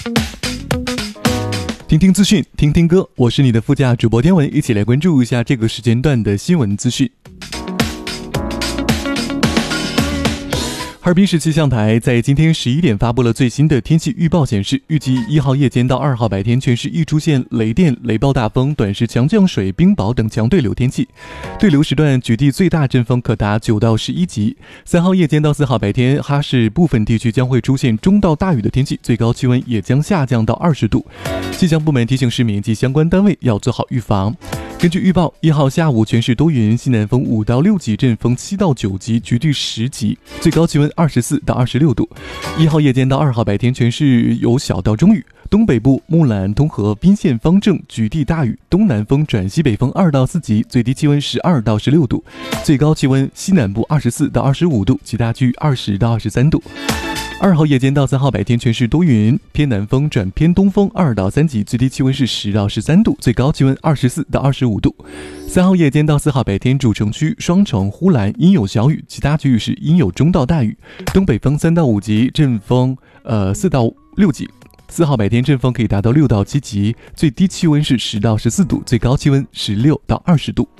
听听资讯，听听歌，我是你的副驾主播天文，一起来关注一下这个时间段的新闻资讯。哈尔滨市气象台在今天11点发布了最新的天气预报，显示预计1号夜间到2号白天全市易出现雷电、雷暴大风、短时强降水、冰雹等强对流天气，对流时段局地最大阵风可达9到11级。3号夜间到4号白天，哈市部分地区将会出现中到大雨的天气，最高气温也将下降到20度。气象部门提醒市民及相关单位要做好预防。根据预报，1号下午全市多云，西南风5到6级，阵风7到9级，局地10级，最高气温24到26度。1号夜间到2号白天全市有小到中雨，东北部木兰、通河、宾县、方正局地大雨，东南风转西北风2到4级，最低气温12到16度，最高气温西南部24到25度，其他区域20到23度。2号夜间到3号白天全市多云，偏南风转偏东风2到3级，最低气温是10到13度，最高气温24到25度。3号夜间到4号白天，主城区、双城、呼兰阴有小雨，其他区域是阴有中到大雨，东北风3到5级，阵风4到6级。4号白天阵风可以达到6到7级，最低气温是10到14度，最高气温16到20度。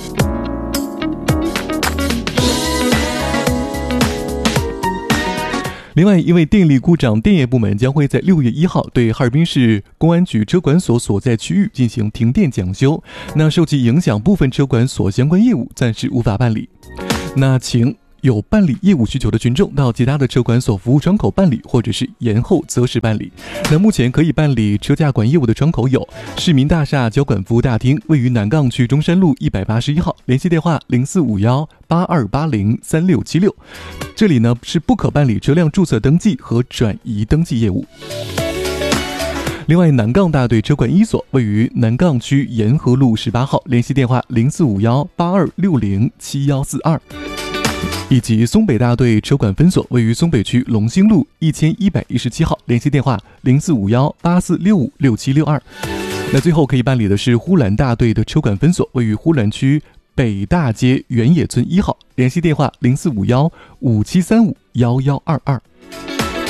另外，因为电力故障，电业部门将会在6月1号对哈尔滨市公安局车管所所在区域进行停电讲修。那受其影响，部分车管所相关业务暂时无法办理。那请有办理业务需求的群众到其他的车管所服务窗口办理，或者是延后择时办理。那目前可以办理车驾管业务的窗口有市民大厦交管服务大厅，位于南岗区中山路181号，联系电话045182803676。这里呢是不可办理车辆注册登记和转移登记业务。另外，南岗大队车管一所位于南岗区沿河路18号，联系电话045182607142。以及松北大队车管分所位于松北区龙兴路1117号，联系电话045184656762。那最后可以办理的是呼兰大队的车管分所，位于呼兰区北大街原野村1号，联系电话045157351122。